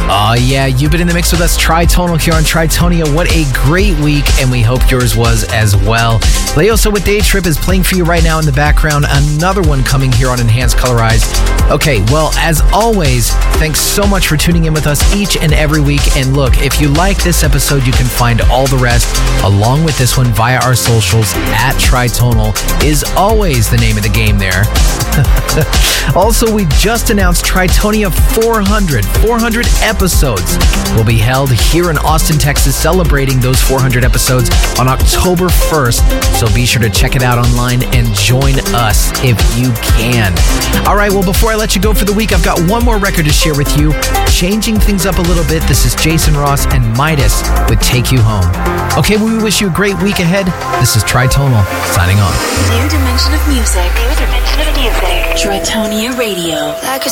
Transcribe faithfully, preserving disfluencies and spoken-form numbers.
Oh, yeah, you've been in the mix with us, Tritonal, here on Tritonia. What a great week, and we hope yours was as well. Leosa with Day Trip is playing for you right now in the background. Another one coming here on Enhanced Colorized. Okay, well, as always, thanks so much for tuning in with us each and every week. And look, if you like this episode, you can find all the rest along with this one via our socials. At Tritonal is always the name of the game there. Also, we just announced Tritonia four hundred. four hundred episodes will be held here in Austin, Texas, celebrating those four hundred episodes on October first. So be sure to check it out online and join us if you can. All right, well, before I let you go for the week, I've got one more record to share with you. Changing things up a little bit, this is Jason Ross and Midas with Take You Home. Okay, well, we wish you a great week ahead. This is Tritonal, signing off. New dimension of music. New dimension of music. Tritonia Radio. Like a